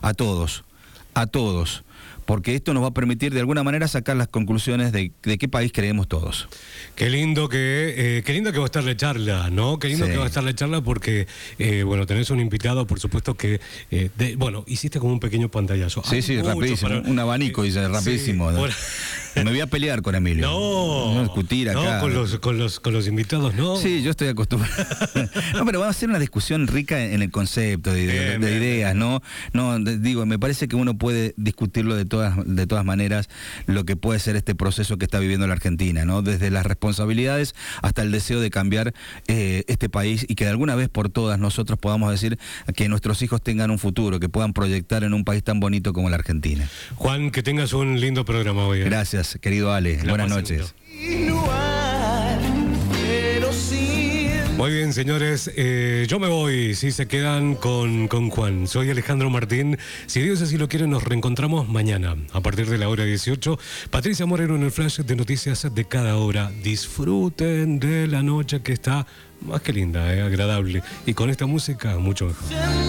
a todos, porque esto nos va a permitir de alguna manera sacar las conclusiones de qué país queremos todos. Qué lindo que va a estar la charla, ¿no? Qué lindo Sí. que va a estar la charla porque, bueno, tenés un invitado, por supuesto que, bueno, hiciste como un pequeño pantallazo. Sí, sí, rapidísimo, un abanico, dice, rapidísimo. Sí, ¿no? Me voy a pelear con Emilio. No discutir acá. No, con los invitados, no. Sí, yo estoy acostumbrado. No, pero va a ser una discusión rica en el concepto, de ideas, ¿no? Digo, me parece que uno puede discutirlo de todas maneras, lo que puede ser este proceso que está viviendo la Argentina, ¿no? Desde las responsabilidades hasta el deseo de cambiar este país y que de alguna vez por todas nosotros podamos decir que nuestros hijos tengan un futuro, que puedan proyectar en un país tan bonito como la Argentina. Juan, que tengas un lindo programa hoy. Gracias, querido Ale. Buenas noches. Muy bien, señores, yo me voy, si se quedan con Juan. Soy Alejandro Martín. Si Dios así lo quiere, nos reencontramos mañana, a partir de la hora 18. Patricia Moreno en el flash de noticias de cada hora. Disfruten de la noche que está más que linda, agradable. Y con esta música, mucho mejor.